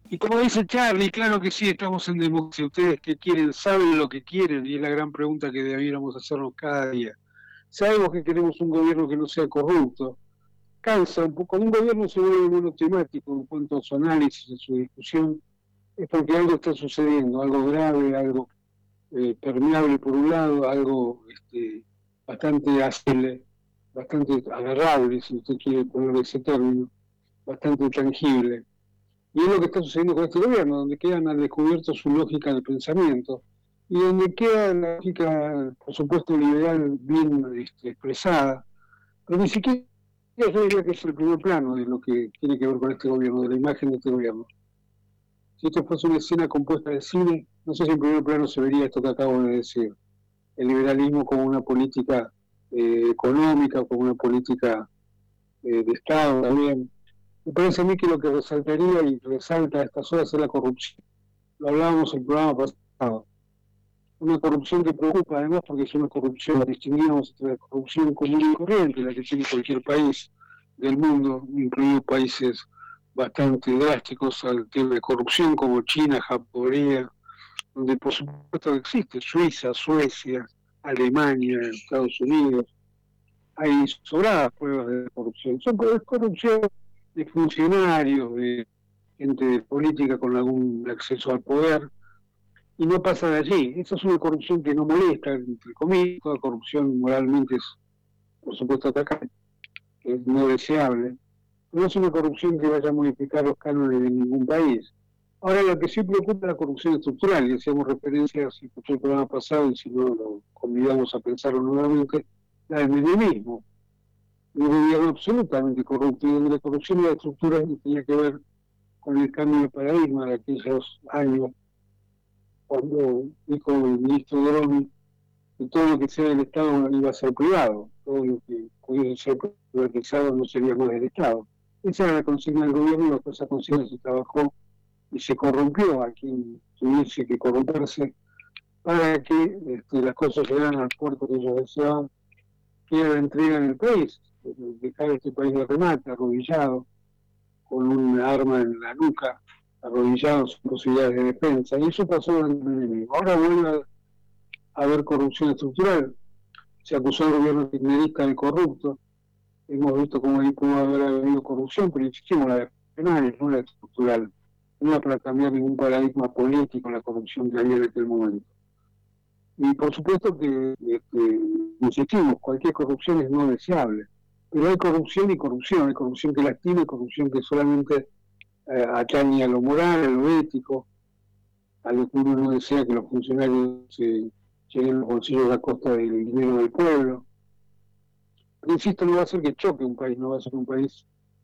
Y como dice Charlie, claro que sí, estamos en democracia. Ustedes que quieren, saben lo que quieren, y es la gran pregunta que debiéramos hacernos cada día. Sabemos que queremos un gobierno que no sea corrupto. Cansa un poco, cuando un gobierno se vuelve monotemático en cuanto a su análisis, a su discusión, es porque algo está sucediendo, algo grave, algo permeable por un lado, algo bastante ágil, bastante agarrable, si usted quiere ponerle ese término, bastante tangible. Y es lo que está sucediendo con este gobierno, donde quedan al descubierto su lógica de pensamiento y donde queda la lógica, por supuesto, liberal bien expresada, pero ni siquiera yo diría que es el primer plano de lo que tiene que ver con este gobierno, de la imagen de este gobierno. Si esto fuese una escena compuesta de cine, no sé si en primer plano se vería esto que acabo de decir, el liberalismo como una política económica, como una política de Estado también. Me parece a mí que lo que resaltaría y resalta a estas horas es la corrupción. Lo hablábamos en el programa pasado. Una corrupción que preocupa además porque es una corrupción, distinguimos entre la corrupción común y corriente, la que tiene cualquier país del mundo, incluidos países bastante drásticos al tema de corrupción como China, Japón, Corea, donde por supuesto existe Suiza, Suecia, Alemania, Estados Unidos. Hay sobradas pruebas de corrupción. Son corrupción de funcionarios, de gente de política con algún acceso al poder, y no pasa de allí. Esa es una corrupción que no molesta, entre comillas, toda corrupción moralmente es, por supuesto, atacable, que es no deseable. No es una corrupción que vaya a modificar los cánones de ningún país. Ahora, lo que sí preocupa es la corrupción estructural, y hacíamos referencia, si escuchó el programa pasado, y si no, lo convidamos a pensarlo nuevamente, la del menemismo, un gobierno absolutamente corrupto, y donde la corrupción y la estructura tenía que ver con el cambio de paradigma de aquellos años, cuando dijo el ministro Dromi que todo lo que sea del Estado iba a ser privado, todo lo que pudiera ser privatizado no sería más del Estado. Esa era la consigna del gobierno y bajo esa consigna se trabajó y se corrompió a quien tuviese que corromperse para que las cosas llegaran al puerto que ellos deseaban, que era la entrega del país, dejar este país de remate, arrodillado, con un arma en la nuca, arrodillado sin posibilidades de defensa, y eso pasó durante el enemigo. Ahora vuelve a haber corrupción estructural, se acusó al gobierno kirchnerista de corrupto, hemos visto cómo ahí pudo haber habido corrupción, pero insistimos, la de penales, no la estructural, no era para cambiar ningún paradigma político la corrupción que había en aquel momento. Y por supuesto que, insistimos, cualquier corrupción es no deseable, pero hay corrupción y corrupción, hay corrupción que lastima y corrupción que solamente atañe a lo moral, a lo ético, a lo que uno no desea que los funcionarios se lleguen los bolsillos a costa del dinero del pueblo. Pero insisto, no va a ser que choque un país, no va a ser un país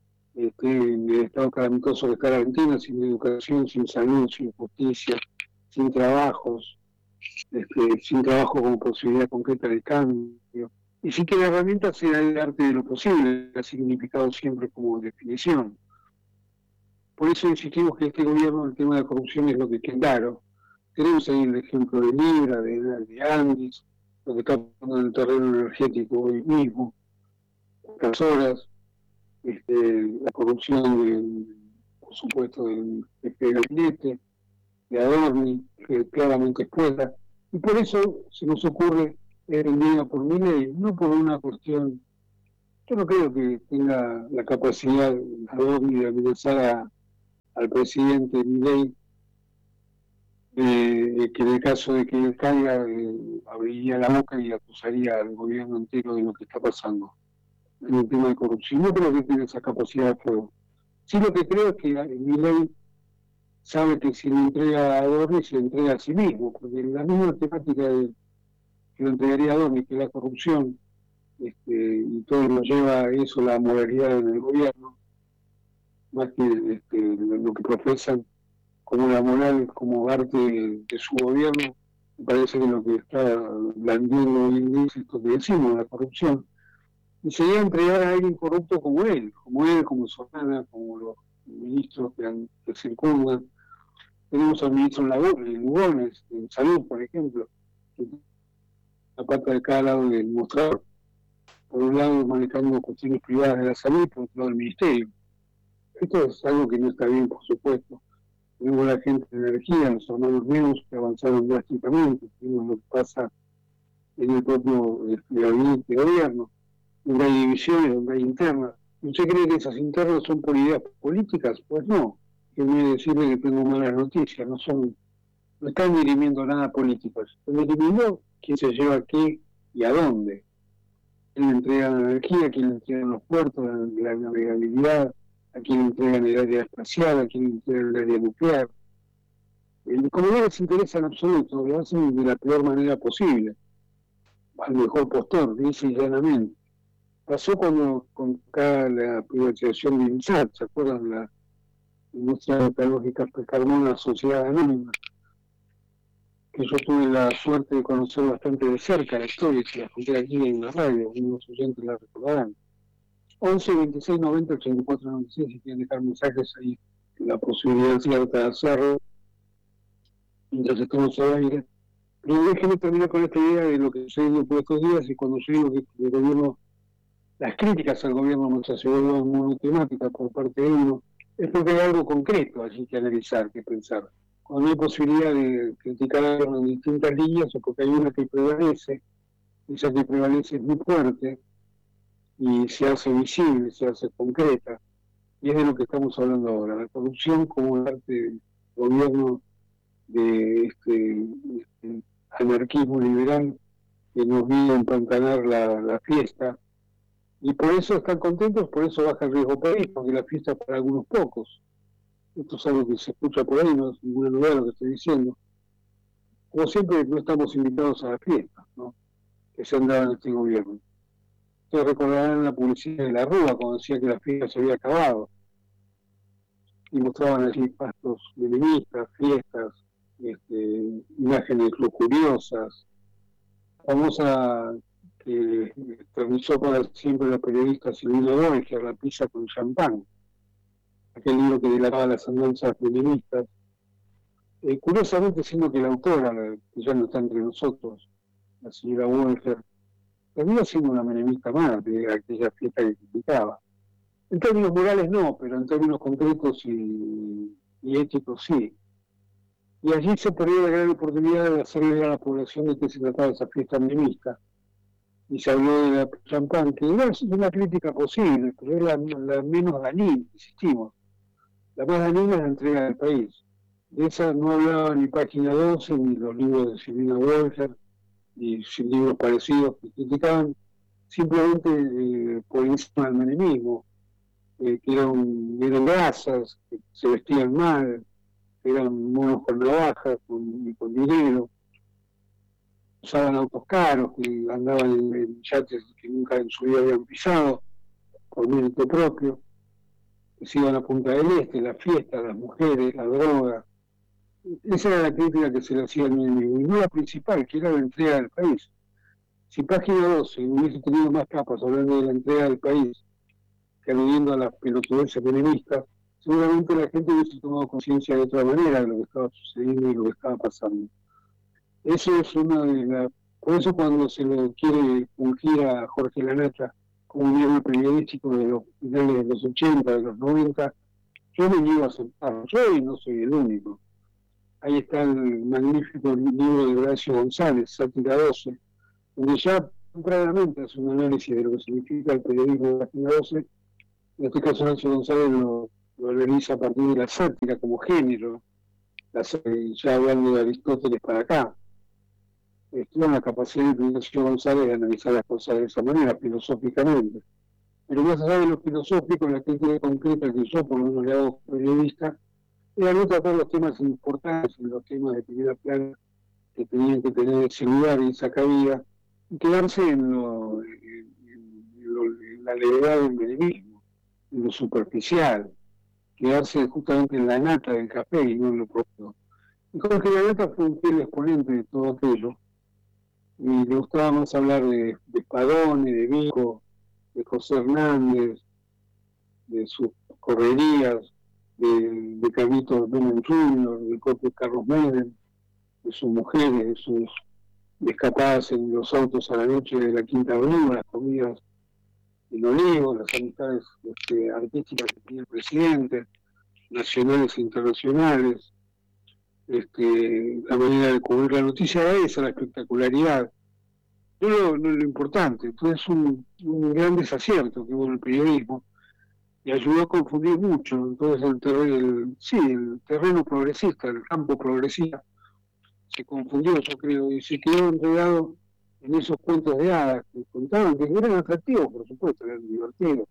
en el estado calamitoso que está la Argentina, sin educación, sin salud, sin justicia, sin trabajos, sin trabajo como posibilidad concreta de cambio. Y sí que la herramienta sea el arte de lo posible, ha significado siempre como definición. Por eso insistimos que este gobierno, el tema de la corrupción es lo que queda claro. Tenemos ahí el ejemplo de Libra, de Andes, lo que está pasando en el terreno energético hoy mismo, estas horas, la corrupción, por supuesto, del gabinete, de Adorni, que claramente expuesta. Y por eso se nos ocurre enviada por Milei, no por una cuestión, yo no creo que tenga la capacidad Adorni de amenazar al presidente Milei, que en el caso de que él caiga, abriría la boca y acusaría al gobierno entero de lo que está pasando en el tema de corrupción. No creo que tenga esa capacidad de fuego. Sí, lo que creo es que Milei sabe que si le entrega a Adorni, se le entrega a sí mismo, porque la misma temática que lo entregaría a Adorni, que es la corrupción, y todo lo lleva a eso, la moralidad en el gobierno, más que lo que profesan como la moral, como arte de su gobierno, me parece que lo que está blandiendo hoy en día es esto que decimos, la corrupción. Y sería entregar a alguien corrupto como él, como Solana, como los ministros que circundan. Tenemos al ministro Lugones, en salud, por ejemplo, que la pata de cada lado del mostrador. Por un lado manejando cuestiones privadas de la salud, por otro lado el ministerio. Esto es algo que no está bien, por supuesto. tenemos la gente de energía, los hermanos Neus que avanzaron drásticamente, tenemos lo que pasa en el propio gabinete de gobierno, donde hay divisiones, donde hay internas. ¿Usted cree que esas internas son por ideas políticas? Pues no. Que voy a decirle que tengo malas noticias, no están dirimiendo nada político, están dirimiendo quién se lleva qué y a dónde. ¿Quién le entrega la energía? ¿Quién le entrega los puertos, la navegabilidad? ¿A quién le entregan el área espacial? ¿A quién le entregan el área nuclear? Como no les interesa en absoluto, lo hacen de la peor manera posible, al mejor postor, dice y llanamente. Pasó cuando con la privatización de INSAT, ¿se acuerdan? La industria metalúrgica Carmona Sociedad Anónima, que yo tuve la suerte de conocer bastante de cerca la historia, que la conté aquí en la radio, unos oyentes la recordarán. 11 26 90 84 96, si quieren dejar mensajes ahí, la posibilidad cierta de hacerlo mientras estamos al aire. Pero déjenme terminar con esta idea de lo que sucedió por estos días, y cuando yo digo que el gobierno, las críticas al gobierno se vuelven monotemáticas por parte de uno, es porque hay algo concreto allí que analizar, que pensar. Cuando hay posibilidad de criticar al gobierno en distintas líneas, o porque hay una que prevalece, esa que prevalece es muy fuerte, y se hace visible, se hace concreta, y es de lo que estamos hablando ahora, la corrupción como parte del gobierno de este anarquismo liberal que nos viene a empantanar la fiesta, y por eso están contentos, por eso baja el riesgo país, porque la fiesta es para algunos pocos. Esto es algo que se escucha por ahí, no es ninguna novedad lo que estoy diciendo. Como siempre, no estamos invitados a la fiesta, ¿no?, que se han dado en este gobierno. Ustedes recordarán la publicidad de la Rúa cuando decía que la fiesta se había acabado, y mostraban allí pastos menemistas, fiestas, imágenes lujuriosas, famosa que realizó para siempre la periodista Silvina Borges, La pizza con champán, aquel libro que delataba las andanzas feministas. Curiosamente, siendo que la autora, que ya no está entre nosotros, la señora Wolfer, terminó siendo una menemista más de aquella fiesta que criticaba. En términos morales no, pero en términos concretos y éticos sí. Y allí se perdió la gran oportunidad de hacerle ver a la población de qué se trataba esa fiesta menemista. Y se habló de la champán, que es una crítica posible, pero es la menos dañina, insistimos. La más dañina es la entrega del país. De esa no hablaba ni Página 12, ni los libros de Silvina Wolfer, ni libros parecidos que criticaban simplemente por encima del menemismo, que eran grasas, que se vestían mal, que eran monos con navajas y con dinero, usaban autos caros, que andaban en yates que nunca en su vida habían pisado, por mérito propio, que se iban a Punta del Este, la fiesta, las mujeres, la droga. Esa era la crítica que se le hacía al menemismo, y no la principal, que era la entrega del país. Si Página 12 hubiese tenido más capas hablando de la entrega del país que aludiendo a las pelotudeces menemistas, seguramente la gente hubiese tomado conciencia de otra manera de lo que estaba sucediendo y lo que estaba pasando. Eso es una de las... Por eso cuando se lo quiere ungir a Jorge Lanata como un libro periodístico de los finales de los 80, de los 90, yo me niego a aceptarlo. Yo y no soy el único. Ahí está el magnífico libro de Horacio González, Sátira 12, donde ya claramente hace un análisis de lo que significa el periodismo de Página 12. En este caso Horacio González lo analiza a partir de la sátira como género, ya hablando de Aristóteles para acá. Tiene la capacidad de Horacio González de analizar las cosas de esa manera, filosóficamente. Pero más allá de lo filosófico, la crítica concreta que yo por lo menos le hago periodista, era no tratar los temas importantes, los temas de primera plana que tenían que tener ese lugar y esa cabida, y quedarse en la levedad del menemismo, en lo superficial, quedarse justamente en la nata del café y no en lo propio. Y Jorge Lanata fue un fiel exponente de todo aquello, y le gustaba más hablar de Spadone, de Vico, de José Hernández, de sus correrías, de Carlitos Menem Jr., del propio Carlos Menem, de sus mujeres, de sus escapadas en los autos a la noche de la Quinta Avenida, las comidas en Olivos, las amistades artísticas que tenía el presidente, nacionales e internacionales. La manera de cubrir la noticia era esa, la espectacularidad. No lo importante, entonces es un gran desacierto que hubo en el periodismo y ayudó a confundir mucho. Entonces el terreno progresista, el campo progresista, se confundió, yo creo, y se quedó enredado en esos cuentos de hadas que contaban, que eran atractivos, por supuesto, eran divertidos.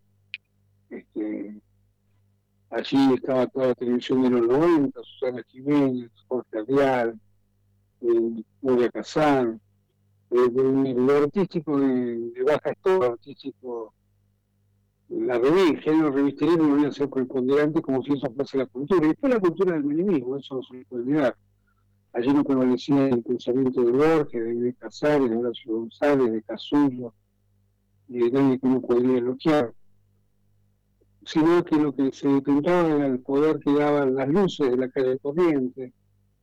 Allí estaba toda la televisión de los 90, Susana Jiménez, Jorge Arrial, Nuria Casán, lo artístico de baja estofa, artístico, el género revisterismo no venía a ser preponderante como si eso fuese la cultura. Y después la cultura del minimismo, eso no se le puede negar. Allí no prevalecía el pensamiento de Borges, de Casares, de Horacio González, de Casullo, y de nadie que uno podría elogiar, sino que lo que se detentaba era el poder que daban las luces de la calle Corrientes,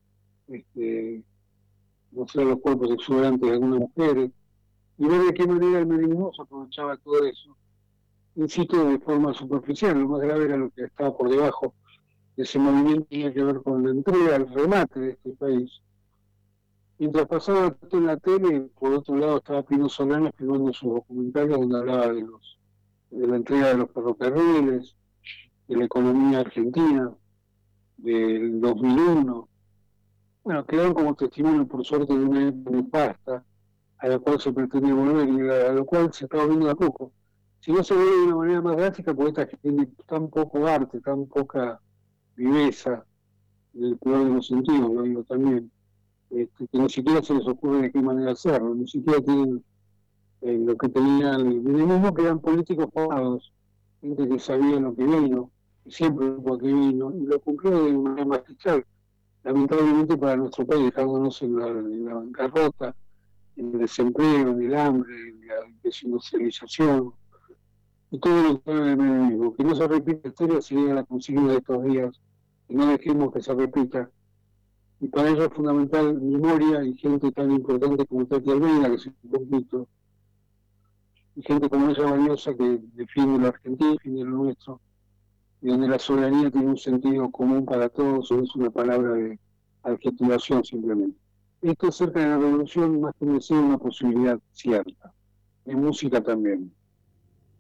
mostrar los cuerpos exuberantes de algunas mujeres, y ver de qué manera el menemismo se aprovechaba todo eso. Insisto, de forma superficial, lo más grave era lo que estaba por debajo de ese movimiento, tenía que ver con la entrega, el remate de este país. Mientras pasaba esto en la tele, por otro lado estaba Pino Solana filmando sus documentales donde hablaba de la entrega de los ferrocarriles, de la economía argentina, del 2001. Bueno, quedaron como testimonio, por suerte, de una época nefasta a la cual se pretendía volver y a lo cual se estaba viendo de a poco. Si no se ve de una manera más drástica, por esta que tiene tan poco arte, tan poca viveza, en el peor de los sentidos, lo digo también, que ni siquiera se les ocurre de qué manera hacerlo, ni siquiera tienen lo que tenían el mismo, que eran políticos formados, gente que sabía lo que vino, y siempre lo que vino, y lo cumplió de una manera magistral, lamentablemente para nuestro país, dejándonos en la bancarrota, en el desempleo, en el hambre, en la desindustrialización, y todo lo que es el menemismo. Que no se repita la historia sería la consigna de estos días, que no dejemos que se repita. Y para ello es fundamental memoria y gente tan importante como Tati Almeida, que se un poquito, y gente como ella valiosa que defiende la Argentina, defiende lo nuestro, y donde la soberanía tiene un sentido común para todos, no es una palabra de adjetivación simplemente. Esto cerca de la revolución, más que me sea una posibilidad cierta, en música también.